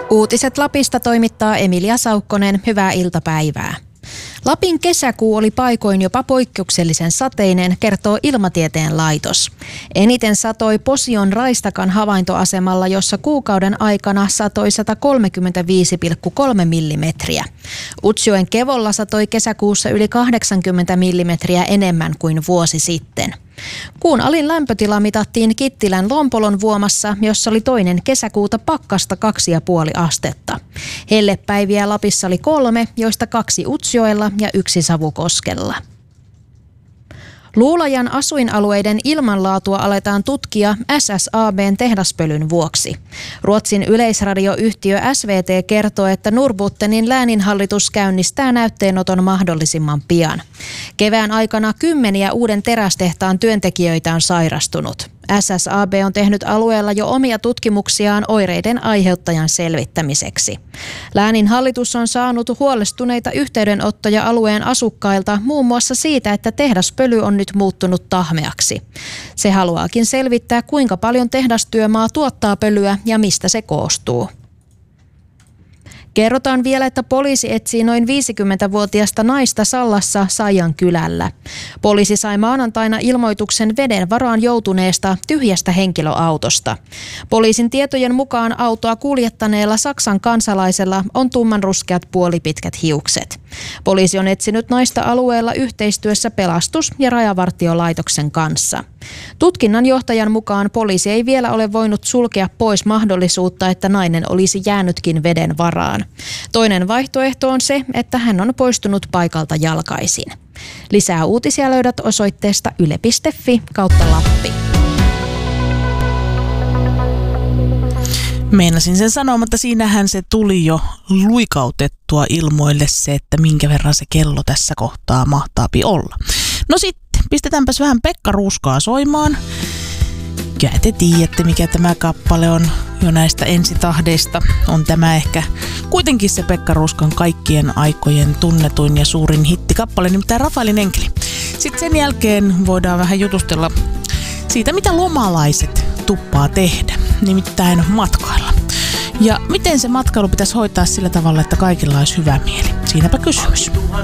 Uutiset Lapista toimittaa Emilia Saukkonen. Hyvää iltapäivää. Lapin kesäkuu oli paikoin jopa poikkeuksellisen sateinen, kertoo Ilmatieteen laitos. Eniten satoi Posion Raistakan havaintoasemalla, jossa kuukauden aikana satoi 135,3 millimetriä. Utsjoen Kevolla satoi kesäkuussa yli 80 millimetriä enemmän kuin vuosi sitten. Kuun alin lämpötila mitattiin Kittilän Lompolon vuomassa, jossa oli 2. kesäkuuta pakkasta 2,5 astetta. Hellepäiviä Lapissa oli 3, joista 2 Utsjoella ja 1 Savukoskella. Luulajan asuinalueiden ilmanlaatua aletaan tutkia SSAB:n tehdaspölyn vuoksi. Ruotsin yleisradioyhtiö SVT kertoo, että Norrbottenin lääninhallitus käynnistää näytteenoton mahdollisimman pian. Kevään aikana 10 uuden terästehtaan työntekijöitä on sairastunut. SSAB on tehnyt alueella jo omia tutkimuksiaan oireiden aiheuttajan selvittämiseksi. Lääninhallitus on saanut huolestuneita yhteydenottoja alueen asukkailta muun muassa siitä, että tehdaspöly on nyt muuttunut tahmeaksi. Se haluaakin selvittää, kuinka paljon tehdastyömaa tuottaa pölyä ja mistä se koostuu. Kerrotaan vielä, että poliisi etsii noin 50-vuotiasta naista Sallassa Saijan kylällä. Poliisi sai maanantaina ilmoituksen veden varaan joutuneesta tyhjästä henkilöautosta. Poliisin tietojen mukaan autoa kuljettaneella Saksan kansalaisella on tummanruskeat puolipitkät hiukset. Poliisi on etsinyt naista alueella yhteistyössä pelastus- ja rajavartiolaitoksen kanssa. Tutkinnan johtajan mukaan poliisi ei vielä ole voinut sulkea pois mahdollisuutta, että nainen olisi jäänytkin veden varaan. Toinen vaihtoehto on se, että hän on poistunut paikalta jalkaisin. Lisää uutisia löydät osoitteesta yle.fi/Lappi. Meinasin sen sanoa, mutta siinähän se tuli jo luikautettua ilmoille se, että minkä verran se kello tässä kohtaa mahtaapi olla. No sitten, pistetäänpäs vähän Pekka Ruuskaa soimaan. Ja te tiedätte, mikä tämä kappale on jo näistä ensitahdeista. On tämä ehkä kuitenkin se Pekka Ruuskan kaikkien aikojen tunnetuin ja suurin hittikappale, nimittäin Rafaelin enkeli. Sitten sen jälkeen voidaan vähän jutustella siitä, mitä lomalaiset tuppaa tehdä, nimittäin matkailla. Ja miten se matkailu pitäisi hoitaa sillä tavalla, että kaikilla olisi hyvä mieli. Siinäpä kysymys.